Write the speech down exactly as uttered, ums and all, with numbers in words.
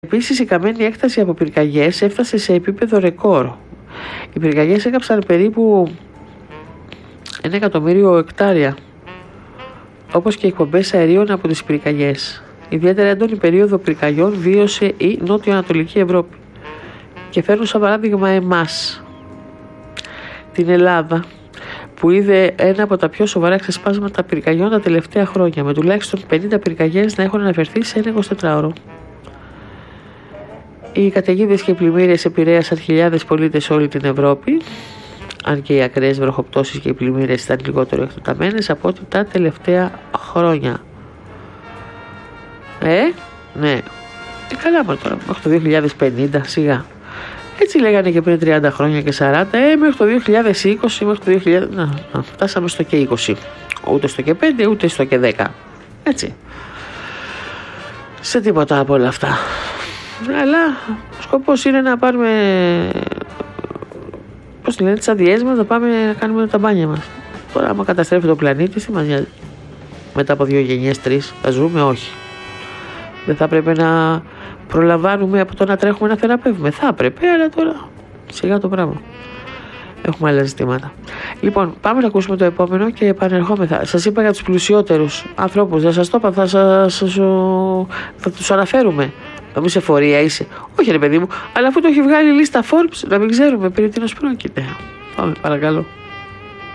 Επίσης, η καμένη έκταση από πυρκαγιές έφτασε σε επίπεδο ρεκόρ. Οι πυρκαγιές έκαψαν περίπου ένα εκατομμύριο εκτάρια, όπως και οι εκπομπές αερίων από τις πυρκαγιές. Ιδιαίτερα έντονη περίοδο πυρκαγιών βίωσε η νότιο-ανατολική Ευρώπη. Και φέρνω σαν παράδειγμα εμάς, την Ελλάδα, που είδε ένα από τα πιο σοβαρά ξεσπάσματα πυρκαγιών τα τελευταία χρόνια, με τουλάχιστον πενήντα πυρκαγιές να έχουν αναφερθεί σε ένα εικοσιτετράωρο. Οι καταιγίδες και οι πλημμύρες επηρέασαν χιλιάδες πολίτες σε όλη την Ευρώπη, αν και οι ακραίες βροχοπτώσεις και οι πλημμύρες ήταν λιγότερο εκτεταμένες από ό,τι τα τελευταία χρόνια. Ε, ναι. Ε, καλά μόνο τώρα, μέχρι το δύο χιλιάδες πενήντα, σιγά. Έτσι λέγανε και πριν τριάντα χρόνια και σαράντα, ε, μέχρι το δύο χιλιάδες είκοσι, μέχρι το δύο χιλιάδες... Να, να, φτάσαμε στο και είκοσι. Ούτε στο και πέντε, ούτε στο και δέκα. Έτσι. Σε τίποτα από όλα αυτά. Αλλά ο σκοπός είναι να πάρουμε, πώς λένε, τις αδειές μας, να πάμε να κάνουμε τα μπάνια μας. Τώρα άμα καταστρέφει το πλανήτη, τι μας νοιάζει? Μετά από δύο γενιές, τρεις, θα ζούμε? Όχι. Δεν θα πρέπει να προλαμβάνουμε από το να τρέχουμε να θεραπεύουμε? Θα έπρεπε, αλλά τώρα σιγά το πράγμα. Έχουμε άλλα ζητήματα. Λοιπόν, πάμε να ακούσουμε το επόμενο και επανερχόμεθα. Σας είπα για τους πλουσιότερους ανθρώπους. Δεν σας το είπα, θα, σας, θα τους αναφέρουμε. Να μην σε φορεία είσαι? Όχι ρε παιδί μου, αλλά αφού το έχει βγάλει η λίστα Forbes, να μην ξέρουμε περί τίνος πρόκειται. Πάμε παρακαλώ.